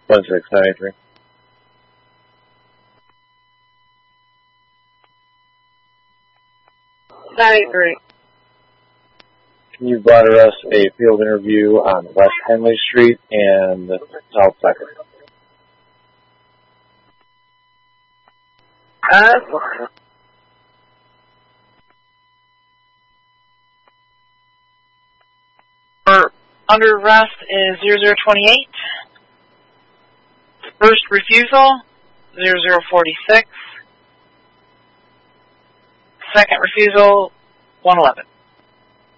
1693. Can you bladder us a field interview on West Henley Street and South 2nd? Under arrest is 0028. First refusal, 0046. Second refusal, 111.